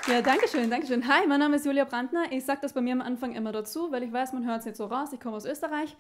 Ja, danke schön, danke schön. Hi, mein Name ist Julia Brandner. Ich sage das bei mir am Anfang immer dazu, weil ich weiß, man hört es nicht so raus. Ich komme aus Österreich.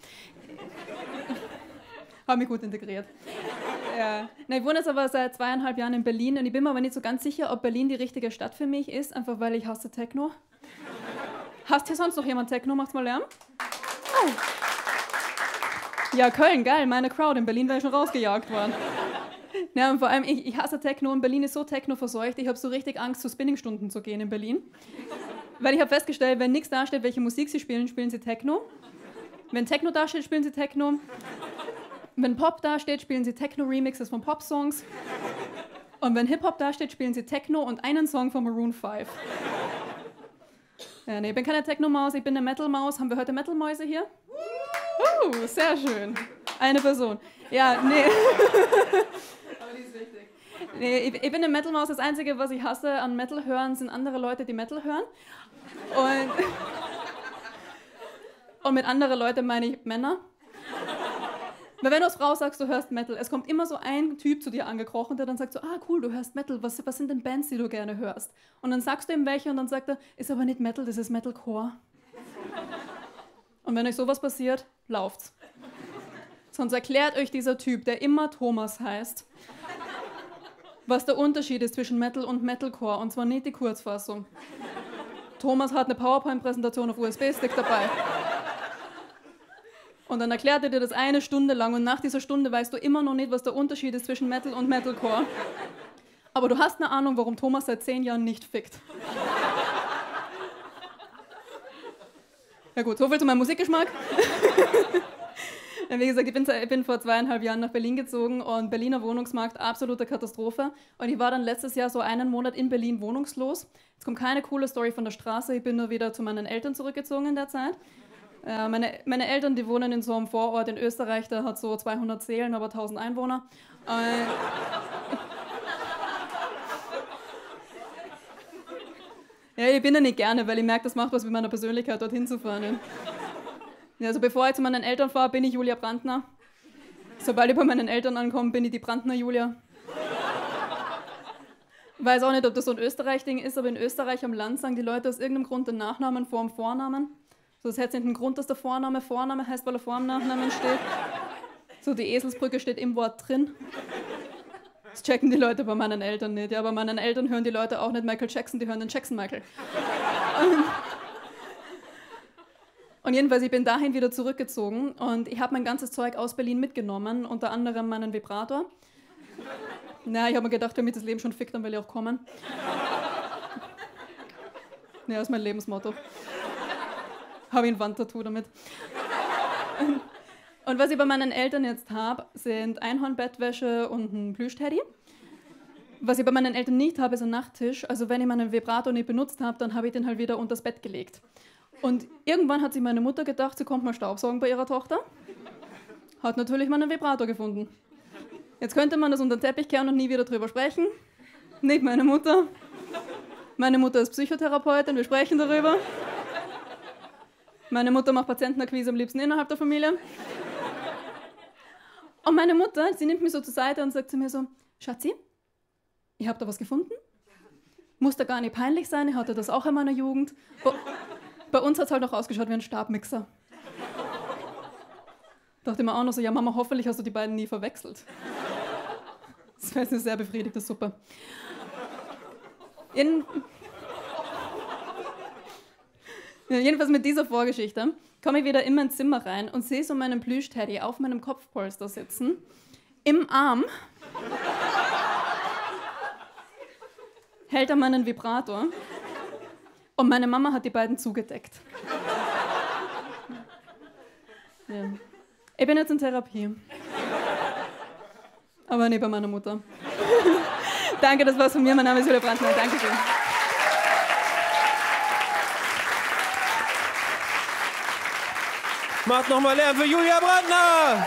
Habe mich gut integriert. Ja. Na, ich wohne jetzt aber seit 2,5 Jahren in Berlin und ich bin mir aber nicht so ganz sicher, ob Berlin die richtige Stadt für mich ist, einfach weil ich hasse Techno. Hasst hier sonst noch jemand Techno? Macht's mal Lärm. Oh. Ja, Köln, geil, meine Crowd. In Berlin wäre ich schon rausgejagt worden. Ja, und vor allem, ich hasse Techno und Berlin ist so techno-verseucht, ich habe so richtig Angst, zu Spinningstunden zu gehen in Berlin. Weil ich habe festgestellt, wenn nichts dasteht, welche Musik sie spielen, spielen sie Techno. Wenn Techno dasteht, spielen sie Techno. Wenn Pop dasteht, spielen sie Techno-Remixes von Pop-Songs. Und wenn Hip-Hop dasteht, spielen sie Techno und einen Song von Maroon 5. Ja, nee, ich bin keine Techno-Maus, ich bin eine Metal-Maus. Haben wir heute Metal-Mäuse hier? Sehr schön. Eine Person. Ja, nee. Aber die ist wichtig. Nee, ich bin eine Metal-Maus. Das Einzige, was ich hasse an Metal hören, sind andere Leute, die Metal hören. Und mit anderen Leuten meine ich Männer. Weil wenn du als Frau sagst, du hörst Metal, es kommt immer so ein Typ zu dir angekrochen, der dann sagt so, cool, du hörst Metal, was sind denn Bands, die du gerne hörst? Und dann sagst du ihm welche und dann sagt er, ist aber nicht Metal, das ist Metalcore. Und wenn euch sowas passiert, lauft's. Sonst erklärt euch dieser Typ, der immer Thomas heißt, was der Unterschied ist zwischen Metal und Metalcore, und zwar nicht die Kurzfassung. Thomas hat eine PowerPoint-Präsentation auf USB-Stick dabei. Und dann erklärt er dir das 1 Stunde lang und nach dieser Stunde weißt du immer noch nicht, was der Unterschied ist zwischen Metal und Metalcore. Aber du hast eine Ahnung, warum Thomas seit 10 Jahren nicht fickt. Ja gut, soviel zu meinem Musikgeschmack. Wie gesagt, ich bin vor 2,5 Jahren nach Berlin gezogen und Berliner Wohnungsmarkt, absolute Katastrophe. Und ich war dann letztes Jahr so einen Monat in Berlin wohnungslos. Jetzt kommt keine coole Story von der Straße, ich bin nur wieder zu meinen Eltern zurückgezogen in der Zeit. Meine Eltern, die wohnen in so einem Vorort in Österreich, der hat so 200 Seelen, aber 1000 Einwohner. Ja, ich bin da nicht gerne, weil ich merke, das macht was mit meiner Persönlichkeit, dorthin zu fahren. Ja, also bevor ich zu meinen Eltern fahre, bin ich Julia Brandner. Sobald ich bei meinen Eltern ankomme, bin ich die Brandner Julia. Ich weiß auch nicht, ob das so ein Österreich-Ding ist, aber in Österreich am Land sagen die Leute aus irgendeinem Grund den Nachnamen vor dem Vornamen. So, das hat nicht einen Grund, dass der Vorname heißt, weil er vor dem Nachnamen steht. So, die Eselsbrücke steht im Wort drin. Das checken die Leute bei meinen Eltern nicht. Ja, bei meinen Eltern hören die Leute auch nicht Michael Jackson, die hören den Jackson Michael. Und jedenfalls, ich bin dahin wieder zurückgezogen und ich habe mein ganzes Zeug aus Berlin mitgenommen, unter anderem meinen Vibrator. Na, ich habe mir gedacht, wenn mich das Leben schon fickt, dann will ich auch kommen. Ja, das ist mein Lebensmotto. Habe ich ein Wandtattoo damit. Und was ich bei meinen Eltern jetzt habe, sind Einhornbettwäsche und ein Plüschteddy. Was ich bei meinen Eltern nicht habe, ist ein Nachttisch. Also wenn ich meinen Vibrator nicht benutzt habe, dann habe ich den halt wieder unter das Bett gelegt. Und irgendwann hat sich meine Mutter gedacht, sie kommt mal staubsaugen bei ihrer Tochter. Hat natürlich meinen Vibrator gefunden. Jetzt könnte man das unter den Teppich kehren und nie wieder drüber sprechen. Nicht meine Mutter. Meine Mutter ist Psychotherapeutin, wir sprechen darüber. Meine Mutter macht Patientenakquise am liebsten innerhalb der Familie. Und meine Mutter, sie nimmt mich so zur Seite und sagt zu mir so, Schatzi, ich habe da was gefunden. Muss da gar nicht peinlich sein, ich hatte das auch in meiner Jugend. Bei uns hat es halt noch ausgeschaut wie ein Stabmixer. Dachte mir auch noch so, ja Mama, hoffentlich hast du die beiden nie verwechselt. Das wäre eine sehr befriedigte Suppe. Jedenfalls mit dieser Vorgeschichte komme ich wieder in mein Zimmer rein und sehe so meinen Plüschteddy auf meinem Kopfpolster sitzen, im Arm, hält er meinen Vibrator und meine Mama hat die beiden zugedeckt. Ja. Ich bin jetzt in Therapie. Aber nicht bei meiner Mutter. Danke, das war's von mir. Mein Name ist Julia Brandner. Dankeschön. Macht nochmal Lärm für Julia Brandner!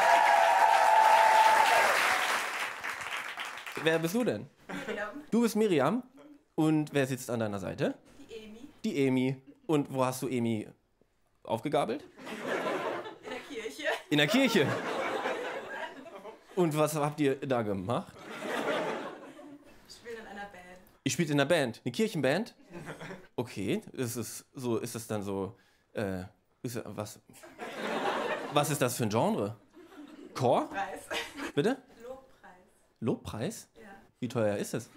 Wer bist du denn? Miriam. Du bist Miriam. Und wer sitzt an deiner Seite? Die Emi. Die Emi. Und wo hast du Emi aufgegabelt? In der Kirche. In der Kirche. Und was habt ihr da gemacht? Ich spiele in einer Band. Ich spiele in einer Band, eine Kirchenband? Okay, ist das dann so, was ist das für ein Genre? Chor? Preis. Bitte? Lobpreis. Lobpreis? Ja. Wie teuer ist es?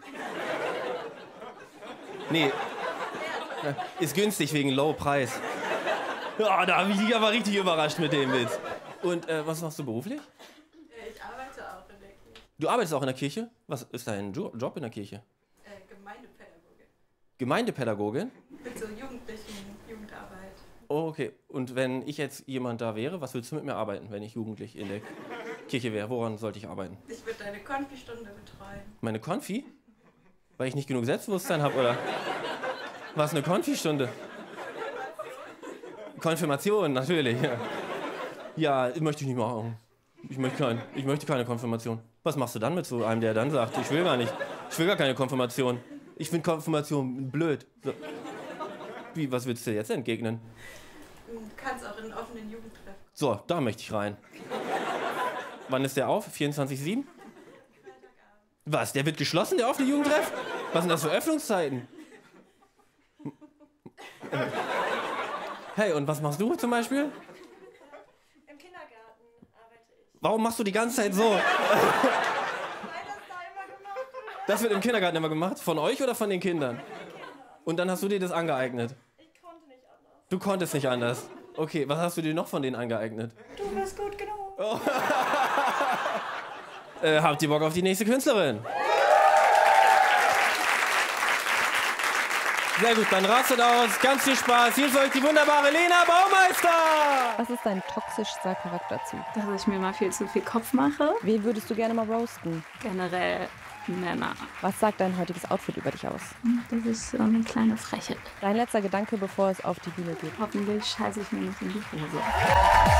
Nee, ist günstig wegen Low-Preis. Ja, da habe ich dich aber richtig überrascht mit dem Witz. Und was machst du beruflich? Ich arbeite auch in der Kirche. Du arbeitest auch in der Kirche? Was ist dein Job in der Kirche? Gemeindepädagogin. Gemeindepädagogin? Mit so Jugendlichen, Jugendarbeit. Oh, okay. Und wenn ich jetzt jemand da wäre, was willst du mit mir arbeiten, wenn ich jugendlich in der Kirche wäre? Woran sollte ich arbeiten? Ich würde deine Konfistunde betreuen. Meine Konfi? Weil ich nicht genug Selbstbewusstsein habe, oder? Was, eine Konfistunde? Konfirmation, natürlich. Ja, möchte ich nicht machen. Ich möchte keine Konfirmation. Was machst du dann mit so einem, der dann sagt, ich will gar keine Konfirmation. Ich finde Konfirmation blöd. So. Was willst du jetzt entgegnen? Du kannst auch in einen offenen Jugendtreff. So, da möchte ich rein. Wann ist der auf? 24/7? Was, der wird geschlossen, der offene Jugendtreff? Was sind das für Öffnungszeiten? Hey, und was machst du zum Beispiel? Im Kindergarten arbeite ich. Warum machst du die ganze Zeit so? Weil das da immer gemacht wird. Das wird im Kindergarten immer gemacht? Von euch oder von den Kindern? Und dann hast du dir das angeeignet? Ich konnte nicht anders. Du konntest nicht anders. Okay, was hast du dir noch von denen angeeignet? Du bist gut genug. Habt ihr Bock auf die nächste Künstlerin? Sehr gut, dann rastet aus. Ganz viel Spaß. Hier ist euch die wunderbare Lena Baumeister. Was ist dein toxischster Charakterzug? Dass ich mir mal viel zu viel Kopf mache. Wen würdest du gerne mal roasten? Generell Männer. Was sagt dein heutiges Outfit über dich aus? Das ist so eine kleine Frechheit. Dein letzter Gedanke, bevor es auf die Bühne geht. Hoffentlich scheiße ich mir nicht in die Hose.